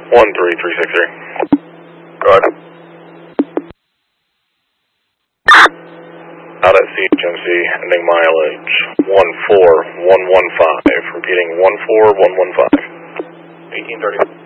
13363. Go ahead. Out at CHMC, ending mileage 14115. Repeating 14115. 1830.